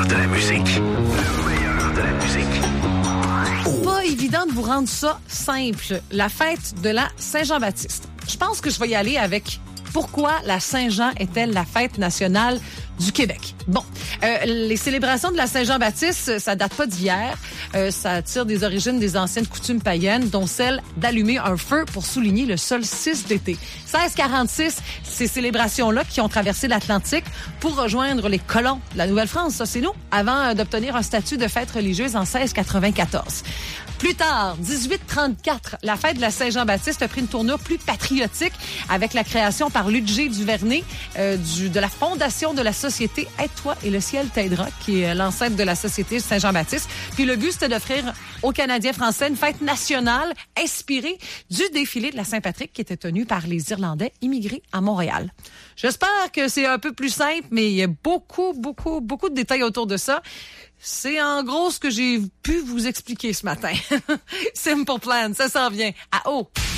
de la musique. Le meilleur de la musique. Pas évident de vous rendre ça simple. La fête de la Saint-Jean-Baptiste. Je pense que je vais y aller avec pourquoi la Saint-Jean est-elle la fête nationale du Québec. Bon, les célébrations de la Saint-Jean-Baptiste, ça date pas d'hier. Ça tire des origines des anciennes coutumes païennes, dont celle d'allumer un feu pour souligner le solstice d'été. 1646, ces célébrations-là qui ont traversé l'Atlantique pour rejoindre les colons de la Nouvelle-France, ça c'est nous, avant d'obtenir un statut de fête religieuse en 1694. Plus tard, 1834, la fête de la Saint-Jean-Baptiste a pris une tournure plus patriotique avec la création par Ludger Duvernay de la fondation de la société Aide-toi et le ciel t'aidera, qui est l'ancêtre de la société Saint-Jean-Baptiste. Puis le but, c'était d'offrir aux Canadiens français une fête nationale inspirée du défilé de la Saint-Patrick qui était tenu par les Irlandais immigrés à Montréal. J'espère que c'est un peu plus simple, mais il y a beaucoup de détails autour de ça. C'est en gros ce que j'ai pu vous expliquer ce matin. Simple Plan, ça s'en vient à haut.